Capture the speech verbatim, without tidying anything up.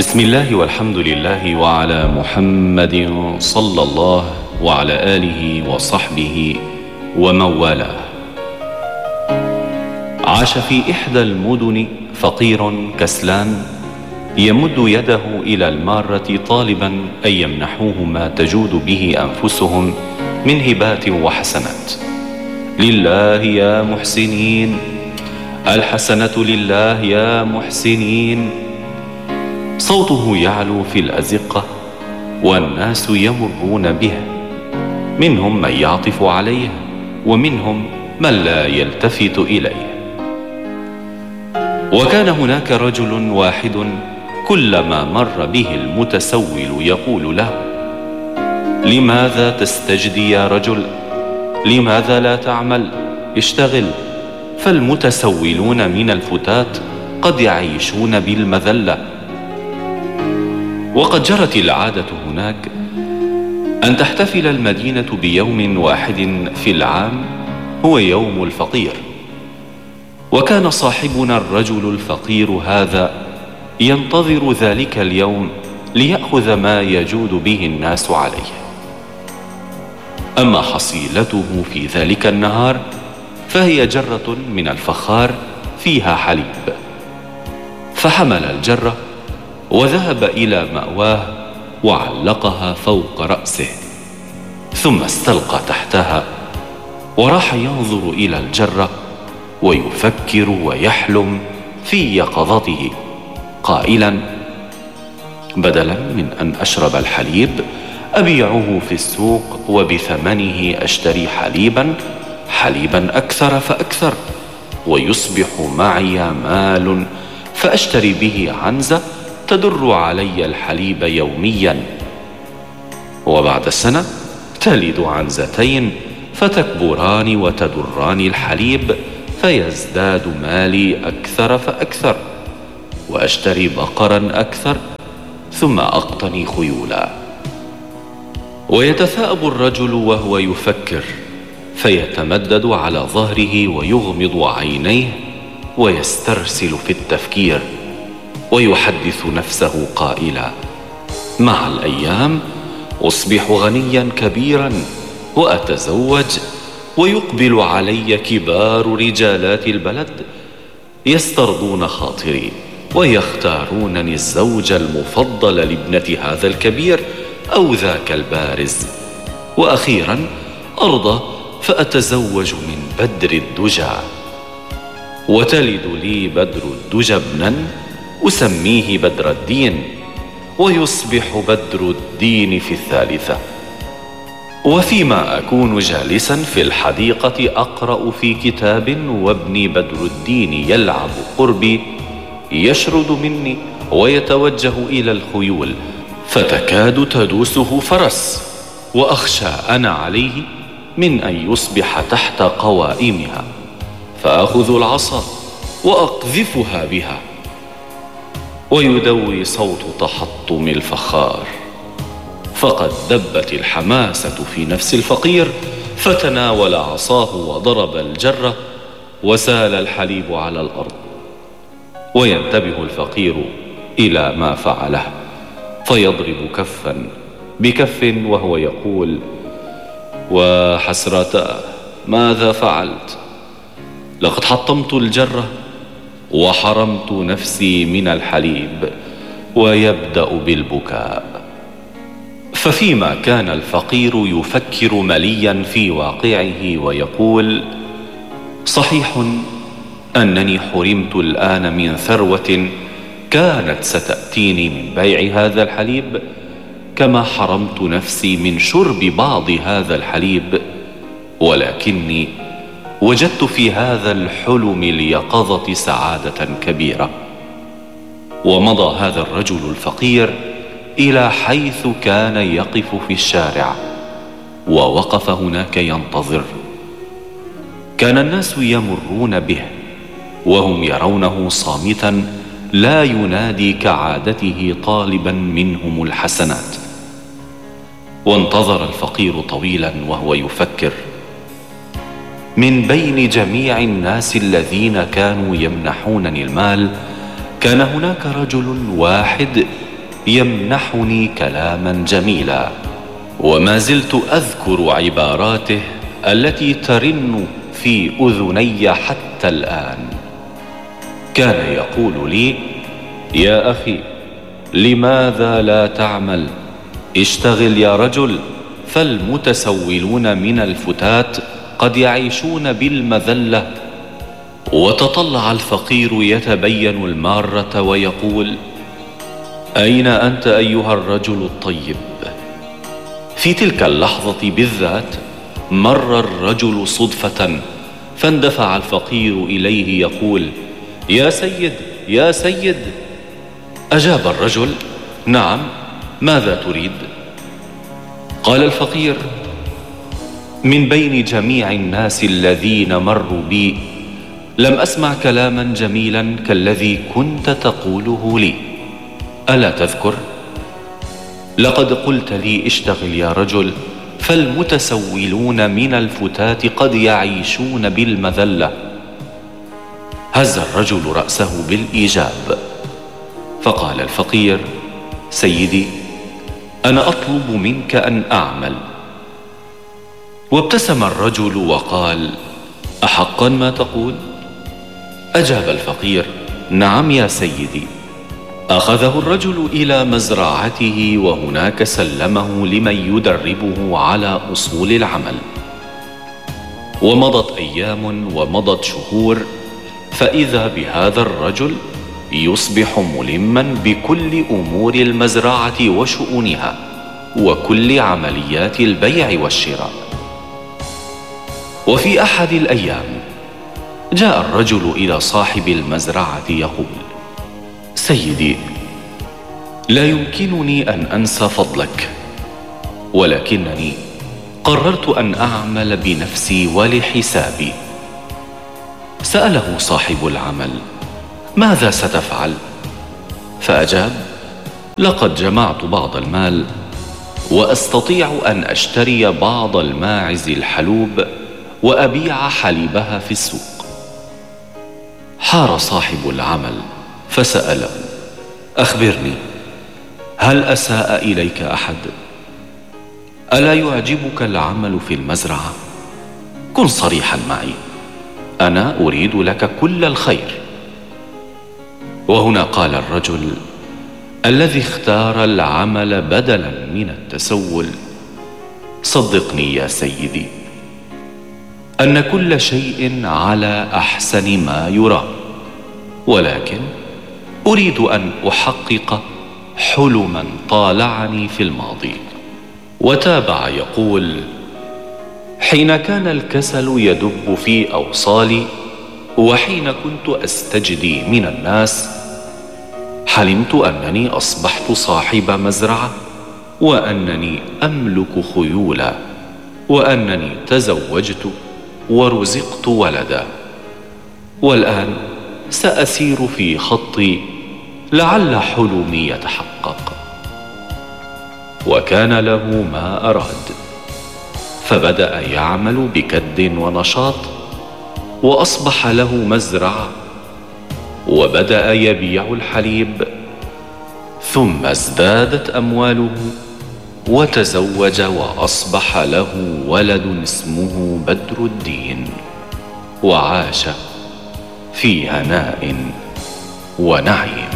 بسم الله والحمد لله وعلى محمد صلى الله وعلى آله وصحبه ومن والاه. عاش في إحدى المدن فقير كسلان يمد يده إلى المارة طالبا أن يمنحوه ما تجود به أنفسهم من هبات وحسنات. لله يا محسنين، الحسنة لله يا محسنين. صوته يعلو في الأزقة والناس يمرون به، منهم من يعطف عليه ومنهم من لا يلتفت إليه. وكان هناك رجل واحد كلما مر به المتسول يقول له: لماذا تستجدي يا رجل؟ لماذا لا تعمل؟ اشتغل، فالمتسولون من الفتات قد يعيشون بالمذلة. وقد جرت العادة هناك أن تحتفل المدينة بيوم واحد في العام هو يوم الفقير. وكان صاحبنا الرجل الفقير هذا ينتظر ذلك اليوم ليأخذ ما يجود به الناس عليه. أما حصيلته في ذلك النهار فهي جرة من الفخار فيها حليب، فحمل الجرة وذهب إلى مأواه وعلقها فوق رأسه، ثم استلقى تحتها وراح ينظر إلى الجرة ويفكر ويحلم في يقظته قائلا: بدلا من أن أشرب الحليب أبيعه في السوق وبثمنه أشتري حليبا حليبا أكثر فأكثر، ويصبح معي مال فأشتري به عنزة تدر علي الحليب يوميا، وبعد سنة تلد عنزتين فتكبران وتدران الحليب فيزداد مالي أكثر فأكثر، وأشتري بقرا أكثر ثم أقتني خيولا. ويتثاءب الرجل وهو يفكر، فيتمدد على ظهره ويغمض عينيه ويسترسل في التفكير، ويحدث نفسه قائلا: مع الأيام أصبح غنيا كبيرا وأتزوج، ويقبل علي كبار رجالات البلد يسترضون خاطري ويختارونني الزوج المفضل لابنة هذا الكبير أو ذاك البارز، وأخيرا أرضى فأتزوج من بدر الدجى، وتلد لي بدر الدجى ابنا أسميه بدر الدين، ويصبح بدر الدين في الثالثة. وفيما أكون جالسا في الحديقة أقرأ في كتاب وابني بدر الدين يلعب قربي، يشرد مني ويتوجه إلى الخيول فتكاد تدوسه فرس، وأخشى أنا عليه من أن يصبح تحت قوائمها، فأخذ العصا وأقذفها بها. ويدوي صوت تحطم الفخار، فقد دبت الحماسة في نفس الفقير، فتناول عصاه وضرب الجرة وسال الحليب على الأرض. وينتبه الفقير إلى ما فعله فيضرب كفا بكف وهو يقول: وحسرتا، ماذا فعلت؟ لقد حطمت الجرة وحرمت نفسي من الحليب. ويبدأ بالبكاء. ففيما كان الفقير يفكر مليا في واقعه ويقول: صحيح أنني حرمت الآن من ثروة كانت ستأتيني من بيع هذا الحليب، كما حرمت نفسي من شرب بعض هذا الحليب، ولكني وجدت في هذا الحلم اليقظة سعادة كبيرة. ومضى هذا الرجل الفقير إلى حيث كان يقف في الشارع، ووقف هناك ينتظر. كان الناس يمرون به وهم يرونه صامتا لا ينادي كعادته طالبا منهم الحسنات. وانتظر الفقير طويلا وهو يفكر: من بين جميع الناس الذين كانوا يمنحونني المال كان هناك رجل واحد يمنحني كلاما جميلا، وما زلت أذكر عباراته التي ترن في أذني حتى الآن. كان يقول لي: يا أخي، لماذا لا تعمل؟ اشتغل يا رجل، فالمتسولون من الفتات قد يعيشون بالمذلة. وتطلع الفقير يتبين المارة ويقول: أين أنت أيها الرجل الطيب؟ في تلك اللحظة بالذات مر الرجل صدفة، فاندفع الفقير إليه يقول: يا سيد، يا سيد. أجاب الرجل: نعم، ماذا تريد؟ قال الفقير: من بين جميع الناس الذين مروا بي لم أسمع كلاما جميلا كالذي كنت تقوله لي. ألا تذكر؟ لقد قلت لي: اشتغل يا رجل، فالمتسولون من الفتات قد يعيشون بالمذلة. هز الرجل رأسه بالإيجاب، فقال الفقير: سيدي، أنا أطلب منك أن أعمل. وابتسم الرجل وقال: أحقا ما تقول؟ أجاب الفقير: نعم يا سيدي. أخذه الرجل إلى مزرعته، وهناك سلمه لمن يدربه على أصول العمل. ومضت أيام ومضت شهور، فإذا بهذا الرجل يصبح ملما بكل أمور المزرعة وشؤونها وكل عمليات البيع والشراء. وفي أحد الأيام جاء الرجل إلى صاحب المزرعة يقول: سيدي، لا يمكنني أن أنسى فضلك، ولكنني قررت أن أعمل بنفسي ولحسابي. سأله صاحب العمل: ماذا ستفعل؟ فأجاب: لقد جمعت بعض المال، وأستطيع أن أشتري بعض الماعز الحلوب وأبيع حليبها في السوق. حار صاحب العمل فسأله: أخبرني، هل أساء إليك أحد؟ ألا يعجبك العمل في المزرعة؟ كن صريحا معي، أنا أريد لك كل الخير. وهنا قال الرجل الذي اختار العمل بدلا من التسول: صدقني يا سيدي، أن كل شيء على أحسن ما يرام، ولكن أريد أن أحقق حلما طالعني في الماضي. وتابع يقول: حين كان الكسل يدب في أوصالي، وحين كنت أستجدي من الناس، حلمت أنني أصبحت صاحب مزرعة، وأنني أملك خيولا، وأنني تزوجت ورزقت ولدا. والآن سأسير في خطي لعل حلمي يتحقق. وكان له ما أراد، فبدأ يعمل بكد ونشاط، وأصبح له مزرعة، وبدأ يبيع الحليب، ثم ازدادت أمواله، وتزوج، وأصبح له ولد اسمه بدر الدين، وعاش في هناء ونعيم.